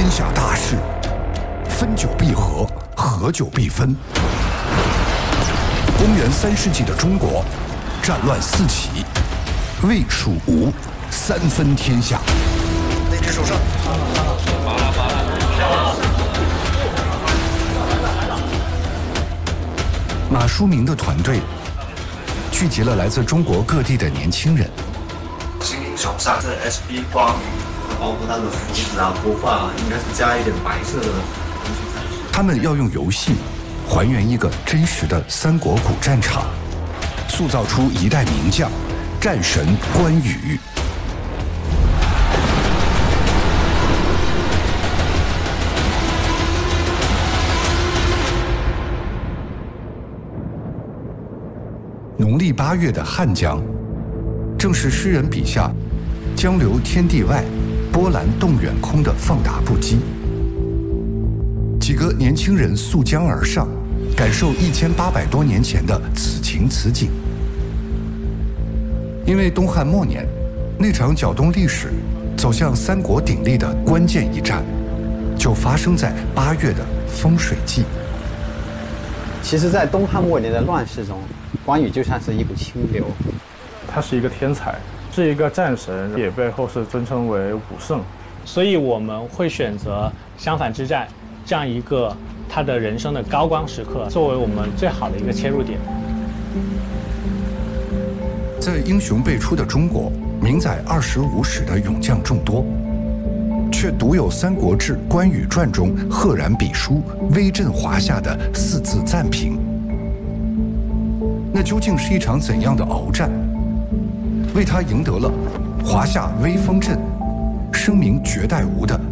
天下大势，分久必合，合久必分。公元3世纪的中国，战乱四起，魏、蜀、吴三分天下。 那只手上。 马书明的团队聚集了来自中国各地的年轻人。 新兵手上这 SB 光，包括他的胡子啊、头发啊，应该是加一点白色的东西才是。 他们要用游戏还原一个真实的三国古战场，塑造出一代名将战神关羽。农历8月的汉江，正是诗人笔下“江流天地外，波澜动远空”的放大不羁。几个年轻人溯江而上，感受1800多年前的此情此景。因为东汉末年，那场搅动历史、走向三国鼎立的关键一战，就发生在8月的风水季。 其实，在东汉末年的乱世中，关羽就像是一股清流。 他是一个天才，是一个战神，也被后世尊称为武圣。 所以我们会选择襄樊之战这样一个他的人生的高光时刻，作为我们最好的一个切入点。 在英雄辈出的中国，名载25史的勇将众多，却独有《三国志·关羽传》中赫然笔书、威震华夏的4字赞评。那究竟是一场怎样的鏖战，为他赢得了华夏威风阵、声名绝代吴的